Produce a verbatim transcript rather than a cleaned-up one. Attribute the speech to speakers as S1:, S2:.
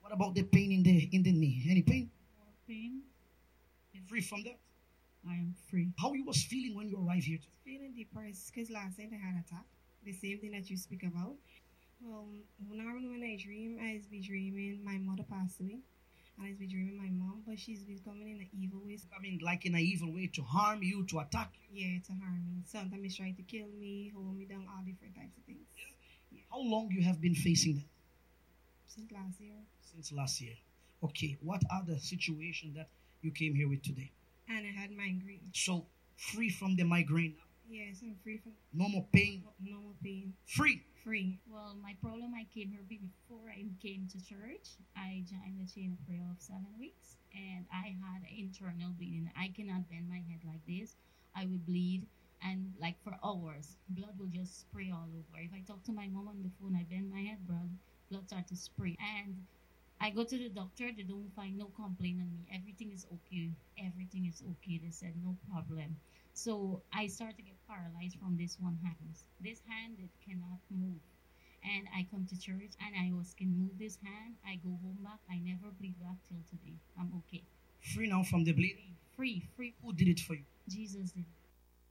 S1: What about the pain in the in the knee? Any pain?
S2: More pain.
S1: Free from that?
S2: I am free.
S1: How you was feeling when you arrived here today?
S3: Feeling depressed because last night I had an attack. The same thing that you speak about. Um, normally when I dream, I be dreaming my mother passed away. And I be dreaming my mom, but she's becoming in an evil way.
S1: I mean, like in an evil way to harm you, to attack you.
S3: Yeah, to harm me. Sometimes she try to kill me, hold me down, all different types of things.
S1: Yeah. How long you have been facing that?
S3: Since last year.
S1: Since last year. Okay, what are the situations that you came here with today?
S3: And I had migraine.
S1: So, free from the migraine now?
S3: Yes, I'm free from
S1: No more pain?
S3: no more pain.
S1: Free?
S3: Free.
S2: Well, my problem, I came here before I came to church. I joined the chain of prayer of seven weeks, and I had internal bleeding. I cannot bend my head like this. I would bleed, and like for hours, blood will just spray all over. If I talk to my mom on the phone, I bend my head, blood, blood start to spray. And I go to the doctor, they don't find no complaint on me. Everything is okay. Everything is okay. They said no problem. So I start to get paralyzed from this one hand. This hand, it cannot move. And I come to church and I was can move this hand. I go home back. I never bleed back till today. I'm okay.
S1: Free now from the bleeding?
S2: Free, free.
S1: Who did it for you?
S2: Jesus did.